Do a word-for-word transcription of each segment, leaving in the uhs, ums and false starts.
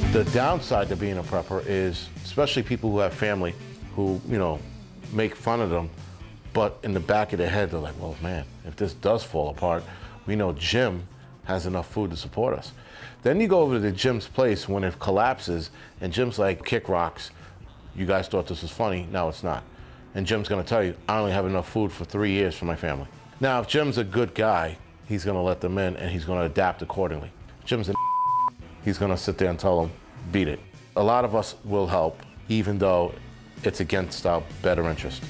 The downside to being a prepper is, especially people who have family who, you know, make fun of them, but in the back of their head, they're like, well, man, if this does fall apart, we know Jim has enough food to support us. Then you go over to Jim's place when it collapses, and Jim's like, kick rocks. You guys thought this was funny, now it's not. And Jim's gonna tell you, I only have enough food for three years for my family. Now, if Jim's a good guy, he's gonna let them in and he's gonna adapt accordingly. Jim's a he's gonna sit there and tell them, beat it. A lot of us will help, even though it's against our better interest.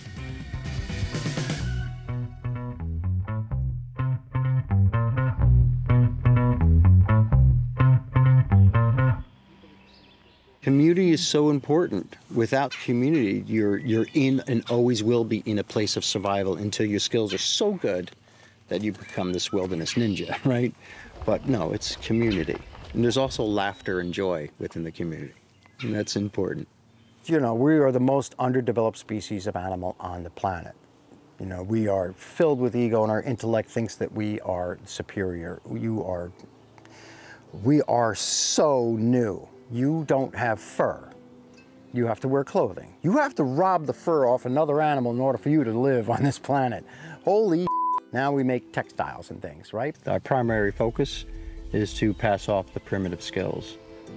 Community is so important. Without community, you're, you're in and always will be in a place of survival until your skills are so good that you become this wilderness ninja, right? But no, it's community. And there's also laughter and joy within the community, and that's important. You know, we are the most underdeveloped species of animal on the planet. You know, we are filled with ego, and our intellect thinks that we are superior. You are, we are so new. You don't have fur. You have to wear clothing. You have to rob the fur off another animal in order for you to live on this planet. Holy now we make textiles and things, right? Our primary focus is to pass off the primitive skills.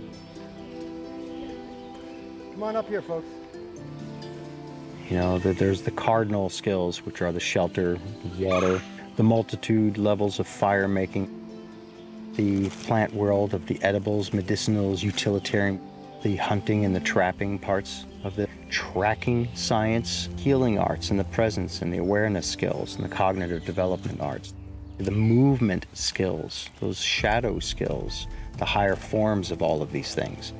Come on up here, folks. You know, there's the cardinal skills, which are the shelter, water, the multitude levels of fire making, the plant world of the edibles, medicinals, utilitarian, the hunting and the trapping parts of the tracking science, healing arts, and the presence and the awareness skills, and the cognitive development arts, the movement skills, those shadow skills, the higher forms of all of these things.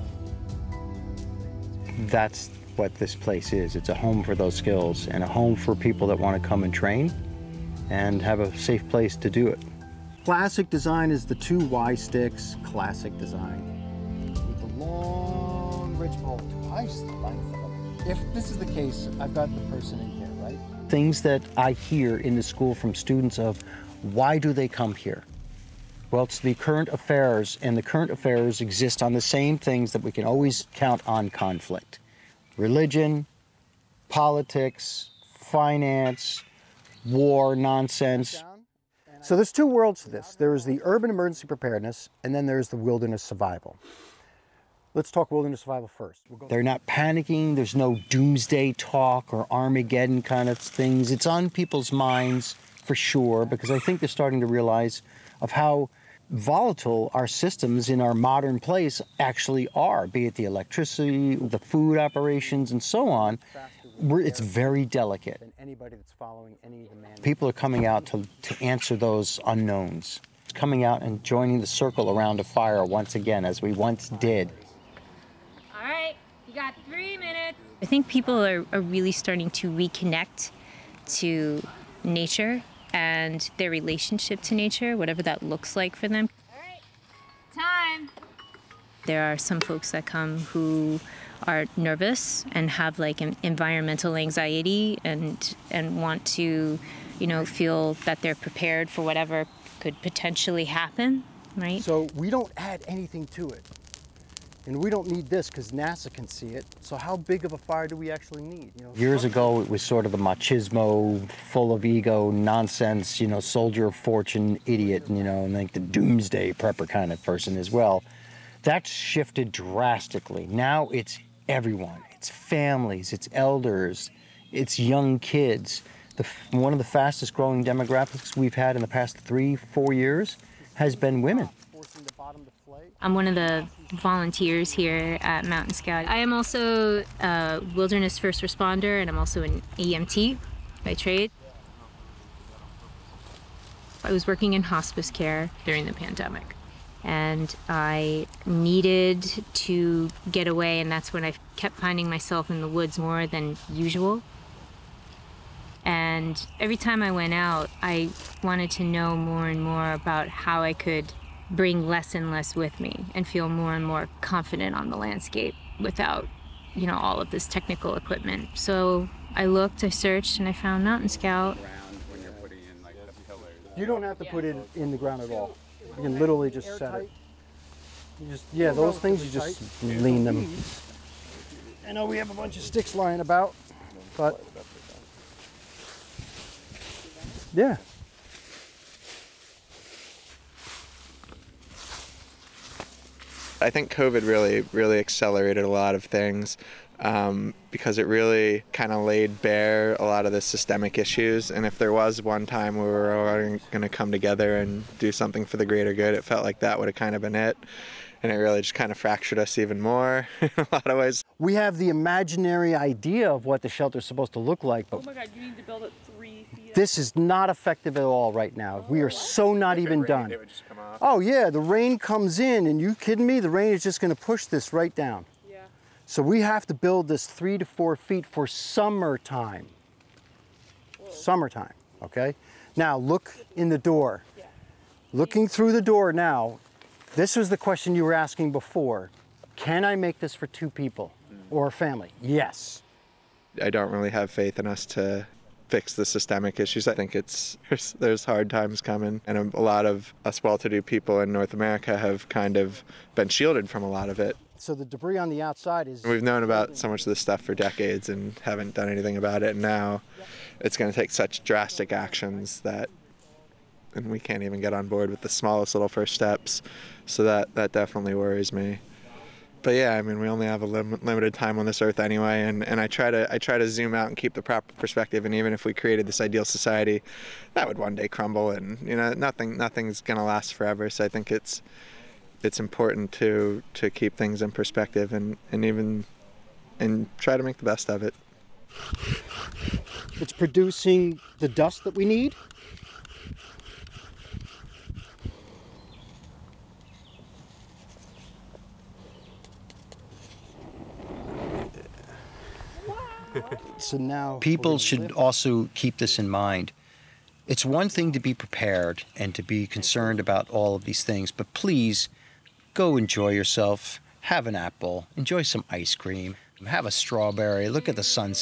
That's what this place is. It's a home for those skills and a home for people that want to come and train and have a safe place to do it. Classic design is the two Y sticks, classic design. With the long ridge pole, twice the length of it. If this is the case, I've got the person in here, right? Things that I hear in the school from students of, why do they come here? Well, it's the current affairs, and the current affairs exist on the same things that we can always count on conflict. Religion, politics, finance, war, nonsense. So there's two worlds to this. There's the urban emergency preparedness, and then there's the wilderness survival. Let's talk wilderness survival first. We'll They're not panicking. There's no doomsday talk or Armageddon kind of things. It's on people's minds for sure, because I think they're starting to realize of how volatile our systems in our modern place actually are, be it the electricity, the food operations, and so on. We're, it's very delicate. Anybody that's following any of the man People are coming out to, to answer those unknowns. It's coming out and joining the circle around a fire once again, as we once did. All right, you got three minutes. I think people are, are really starting to reconnect to nature and their relationship to nature, whatever that looks like for them. All right, time. There are some folks that come who are nervous and have like an environmental anxiety and and want to, you know, feel that they're prepared for whatever could potentially happen, right? So we don't add anything to it. And we don't need this because NASA can see it. So how big of a fire do we actually need? You know, years ago, it was sort of the machismo, full of ego, nonsense, you know, soldier of fortune, idiot, you know, and like the doomsday prepper kind of person as well. That's shifted drastically. Now it's everyone. It's families, it's elders, it's young kids. The, one of the fastest growing demographics we've had in the past three, four years has been women. I'm one of the volunteers here at Mountain Scout. I am also a wilderness first responder, and I'm also an E M T by trade. I was working in hospice care during the pandemic, and I needed to get away, and that's when I kept finding myself in the woods more than usual. And every time I went out, I wanted to know more and more about how I could bring less and less with me and feel more and more confident on the landscape without, you know, all of this technical equipment. So I looked, I searched, and I found Mountain Scout. You don't have to put it in the ground at all. You can literally just set it. You just, yeah, those things, you just lean them. I know we have a bunch of sticks lying about, but yeah. I think COVID really, really accelerated a lot of things um, because it really kind of laid bare a lot of the systemic issues. And if there was one time we were all going to come together and do something for the greater good, it felt like that would have kind of been it. And it really just kind of fractured us even more in a lot of ways. We have the imaginary idea of what the shelter's supposed to look like, but oh my God, you need to build it three feet. This is not effective at all right now. We are so not If it even rained, done. it would just come off. Oh yeah, the rain comes in, and you kidding me? The rain is just going to push this right down. Yeah. So we have to build this three to four feet for summertime. Whoa. Summertime, okay? Now look in the door. Yeah. Looking through the door now, this was the question you were asking before. Can I make this for two people or a family? Yes. I don't really have faith in us to fix the systemic issues. I think it's there's, there's hard times coming, and a, a lot of us well-to-do people in North America have kind of been shielded from a lot of it. So the debris on the outside is... We've known about so much of this stuff for decades and haven't done anything about it, and now it's going to take such drastic actions that and we can't even get on board with the smallest little first steps. So that, that definitely worries me. But yeah, I mean, we only have a lim limited time on this earth anyway, and, and I try to I try to zoom out and keep the proper perspective. And even if we created this ideal society, that would one day crumble, and you know, nothing nothing's gonna last forever. So I think it's it's important to to keep things in perspective and and even and try to make the best of it. It's producing the dust that we need. So now people should also keep this in mind. It's one thing to be prepared and to be concerned about all of these things, but please go enjoy yourself, have an apple, enjoy some ice cream, have a strawberry, look at the sunset.